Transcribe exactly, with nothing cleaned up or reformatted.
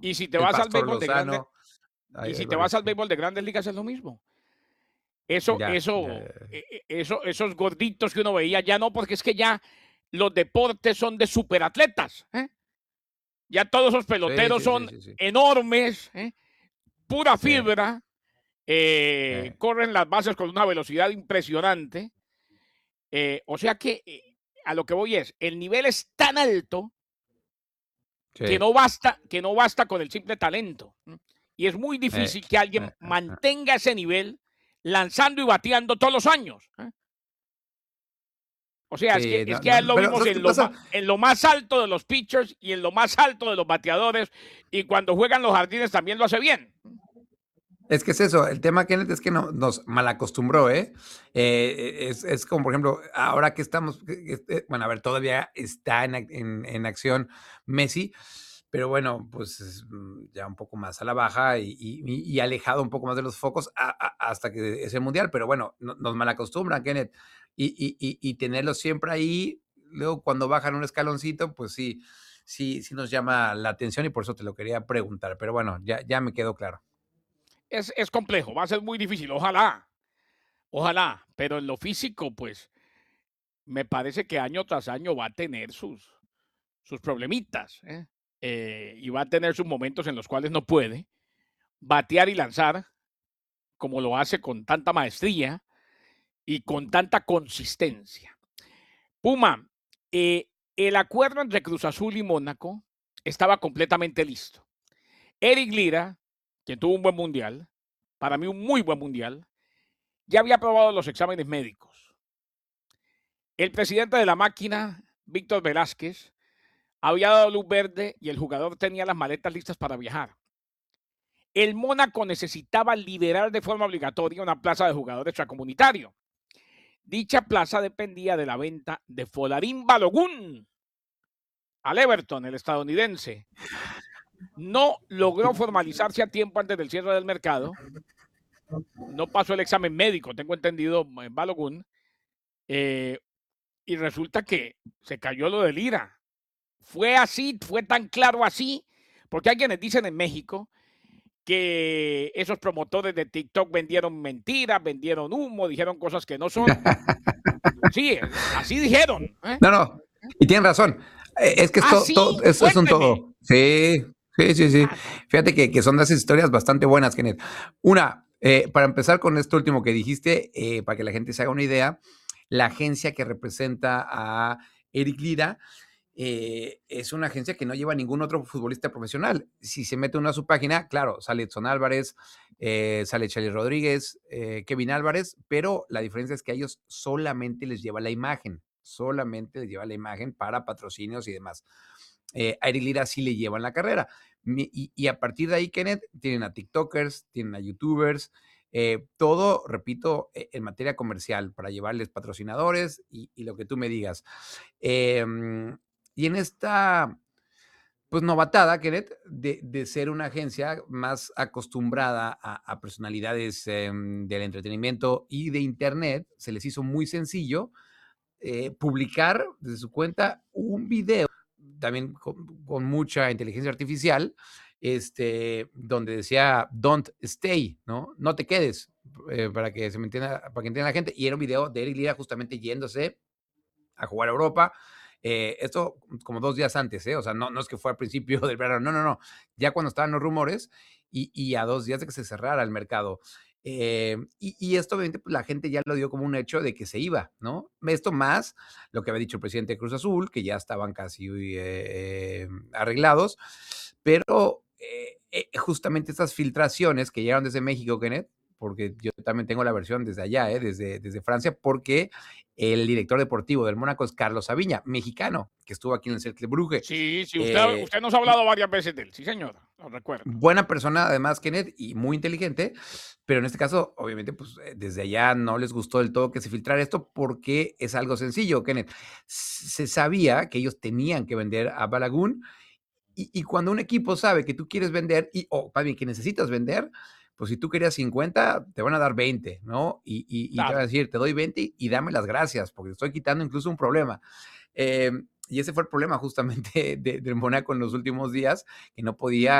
Y si te El vas al Pastor béisbol de grandes, Lozano. Hay, y hay si te vas varios, al sí. béisbol de grandes ligas es lo mismo. Eso, Ya, ya, eso, ya, ya. e e eso, esos gorditos que uno veía, ya no, porque es que ya los deportes son de superatletas, ¿eh? Ya todos esos Sí, peloteros sí, sí, son sí, sí. enormes, ¿eh? Pura Sí, fibra, eh, sí. corren las bases con una velocidad impresionante. Eh, o sea que, eh, a lo que voy es, el nivel es tan alto que Sí. no basta, que no basta con el simple talento. ¿m? Y es muy Eh, difícil que eh, alguien eh, eh. mantenga ese nivel lanzando y bateando todos los años. ¿eh? O sea, es que, Sí, es no, que a no, él lo pero vimos ¿sabes qué en lo, pasa? ma- en lo más alto de los pitchers y en lo más alto de los bateadores. Y cuando juegan los jardines también lo hace bien. Es que es eso, el tema, Kenneth, es que no, nos malacostumbró, ¿eh? Eh, es, es como, por ejemplo, ahora que estamos, que- que, este, bueno, a ver, todavía está en, ac- en, en acción Messi, pero bueno, pues es, mm, ya un poco más a la baja y, y- y alejado un poco más de los focos a- a- hasta que es el Mundial, pero bueno, no- nos malacostumbran, Kenneth, y, y, y, y tenerlo siempre ahí, luego cuando bajan un escaloncito, pues sí, sí, sí nos llama la atención y por eso te lo quería preguntar, pero bueno, ya, ya me quedó claro. Es, es complejo, va a ser muy difícil. Ojalá, ojalá. Pero en lo físico, pues, me parece que año tras año va a tener sus, sus problemitas. ¿eh? Eh, y va a tener sus momentos en los cuales no puede batear y lanzar como lo hace con tanta maestría y con tanta consistencia. Puma, eh, el acuerdo entre Cruz Azul y Mónaco estaba completamente listo. Eric Lira, quien tuvo un buen mundial, para mí un muy buen mundial, ya había aprobado los exámenes médicos. El presidente de la máquina, Víctor Velázquez, había dado luz verde y el jugador tenía las maletas listas para viajar. El Mónaco necesitaba liberar de forma obligatoria una plaza de jugador extracomunitario. Dicha plaza dependía de la venta de Folarín Balogun al Everton, el estadounidense. No logró formalizarse a tiempo antes del cierre del mercado. No pasó el examen médico, tengo entendido, en Balogun. Eh, y resulta que se cayó lo de Lira. Fue así, fue tan claro así, porque hay quienes dicen en México que esos promotores de TikTok vendieron mentiras, vendieron humo, dijeron cosas que no son. Sí, así dijeron. ¿eh? No, no, y tienen razón. Eh, es que es Ah, todo, sí, todo es, es un cuénteme. todo. Sí, sí, sí, sí. Ah, no. Fíjate que, que son de esas historias bastante buenas, Kenneth. Una, eh, para empezar con esto último que dijiste, eh, para que la gente se haga una idea, la agencia que representa a Eric Lira eh, es una agencia que no lleva ningún otro futbolista profesional. Si se mete uno a su página, claro, sale Edson Álvarez, eh, sale Charlie Rodríguez, eh, Kevin Álvarez, pero la diferencia es que a ellos solamente les lleva la imagen, solamente les lleva la imagen para patrocinios y demás. Eh, a Eric Lira sí le llevan la carrera. Mi- Y, y a partir de ahí, Kenneth, tienen a TikTokers, tienen a YouTubers, eh, todo, repito, eh, en materia comercial, para llevarles patrocinadores y, y lo que tú me digas. Em, y en esta, pues, novatada, Kenneth, de, de ser una agencia más acostumbrada a, a personalidades em, del entretenimiento y de Internet, se les hizo muy sencillo eh, publicar desde su cuenta un video, también con, con mucha inteligencia artificial, este, donde decía, don't stay, ¿no? No te quedes, eh, para que se me entienda, para que entienda la gente. Y era un video de Eric Lira justamente yéndose a jugar a Europa. Eh, esto como dos días antes, ¿eh? O sea, no, no es que fue al principio del verano, no, no, no. Ya cuando estaban los rumores y, y a dos días de que se cerrara el mercado. Eh, y, y, esto, obviamente, pues, la gente ya lo dio como un hecho de que se iba, ¿no? Esto más lo que había dicho el presidente de Cruz Azul, que ya estaban casi eh, arreglados, pero eh, eh, justamente estas filtraciones que llegaron desde México, Kenneth, porque yo también tengo la versión desde allá, ¿eh? desde, desde Francia, porque el director deportivo del Mónaco es Carlos Sabiña, mexicano, que estuvo aquí en el Cercle Brugge. Sí, sí, usted, Eh, usted nos ha hablado varias veces de él. Sí, señor, lo recuerdo. buena persona, además, Kenneth, y muy inteligente, pero en este caso, obviamente, pues eh, desde allá no les gustó del todo que se filtrara esto porque es algo sencillo, Kenneth. Se sabía que ellos tenían que vender a Balagun y, y cuando un equipo sabe que tú quieres vender, y, o más bien que necesitas vender, pues si tú querías cincuenta, te van a dar veinte, ¿no? Y, y, y te van a Claro. decir, te doy veinte y dame las gracias, porque te estoy quitando incluso un problema. Eh, y ese fue el problema justamente de, del Mónaco en los últimos días, que no podía